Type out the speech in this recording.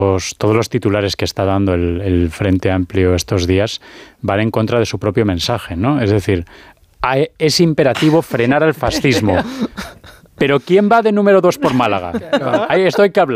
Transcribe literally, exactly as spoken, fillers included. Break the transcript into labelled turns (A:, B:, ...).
A: los, todos los titulares que está dando el, el Frente Amplio estos días van en contra de su propio mensaje, ¿no? Es decir, hay, es imperativo frenar al fascismo. Pero ¿quién va de número dos por Málaga? Ahí esto hay que hablar.